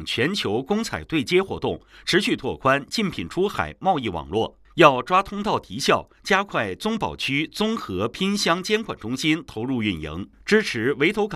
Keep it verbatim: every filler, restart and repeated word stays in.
全球公采对接活动，持续拓宽竞品出海贸易网络。要抓通道提效，加快宗保区综合拼箱监管中心投入运营，支持围头港